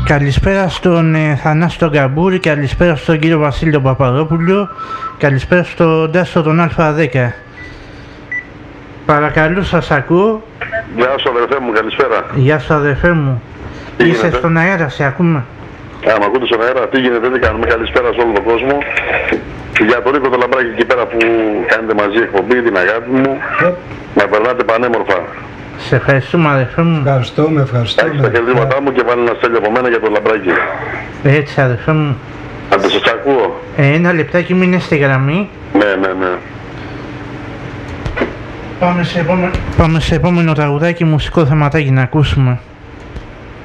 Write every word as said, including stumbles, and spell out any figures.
Καλησπέρα στον ε, Θανάση τον Καμπούρη, καλησπέρα στον κύριο Βασίλειο Παπαδόπουλο, καλησπέρα στον Τάσο τον Α δέκα. Παρακαλώ, σας ακούω. Γεια σου αδερφέ μου, καλησπέρα. Γεια σου αδερφέ μου. Τι Είσαι γίνεται? στον αέρα, σε ακούμε. Α, μ' ακούτε στον αέρα, τι γίνεται, τι κάνουμε, καλησπέρα σε όλο τον κόσμο. Για τον Νίκο το Λαμπράκη εκεί πέρα που κάνετε μαζί εκπομπή, την αγάπη μου, να περνάτε πανέμορφα. Σε ευχαριστούμε αδερφέ μου. Ευχαριστούμε, ευχαριστούμε. Έχεις τα χαιρετήματά μου και βάλει ένα στέλιο από μένα για τον Λαμπράκη. Έτσι αδερφέ μου. Αν το σας ακούω. Ε, ένα λεπτάκι, μείνε στη γραμμή. Ναι, ναι, ναι. Πάμε σε επόμενο, Πάμε σε επόμενο τραγουδάκι, μουσικό θεματάκι να ακούσουμε.